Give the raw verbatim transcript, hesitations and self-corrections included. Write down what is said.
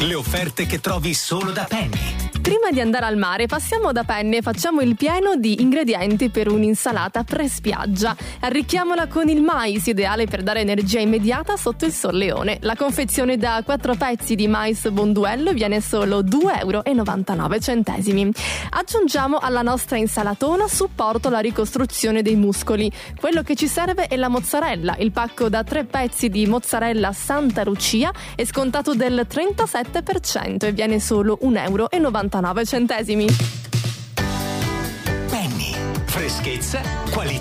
Le offerte che trovi solo da Penny. Prima di andare al mare passiamo da Penny e facciamo il pieno di ingredienti per un'insalata pre-spiaggia. Arricchiamola con il mais, ideale per dare energia immediata sotto il solleone. La confezione da quattro pezzi di mais Bonduelle viene solo due euro e novantanove centesimi. Aggiungiamo alla nostra insalatona supporto la ricostruzione dei muscoli. Quello che ci serve è la mozzarella. Il pacco da tre pezzi di mozzarella Santa Lucia è scontato del trentasette per cento e viene solo un euro e novantanove centesimi. Penny, freschezza, qualità.